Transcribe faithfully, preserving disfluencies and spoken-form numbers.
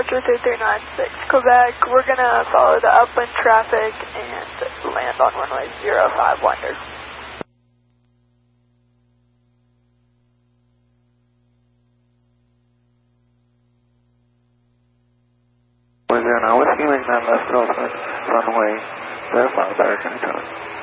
Victor three three nine six, Quebec. We're going to follow the upwind traffic and land on runway zero five Winder. Zero nine Whiskey, make nine left, Northwest, runway zero five, Barracuda.